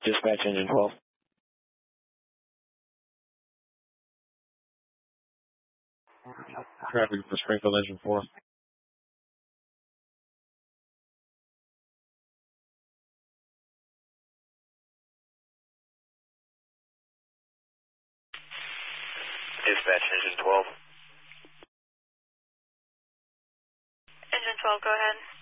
Dispatch engine 12. Traffic for Springfield engine 4. Dispatch engine 12. Engine 12, go ahead.